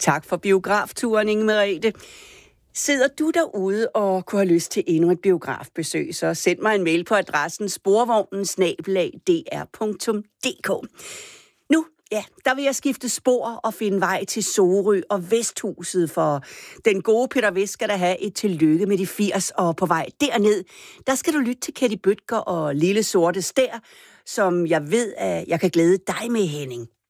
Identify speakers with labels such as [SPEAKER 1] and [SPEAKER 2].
[SPEAKER 1] Tak for biografturen, Inge Merete. Sidder du derude og kunne have lyst til endnu et biografbesøg, så send mig en mail på adressen sporvognen@dr.dk. Nu, der vil jeg skifte spor og finde vej til Sorø og Vesthuset, for den gode Peter Vest skal da have et tillykke med de 80, og på vej derned, der skal du lytte til Ketty Bøtger og Lille Sorte Stær, som jeg ved, at jeg kan glæde dig med, Henning.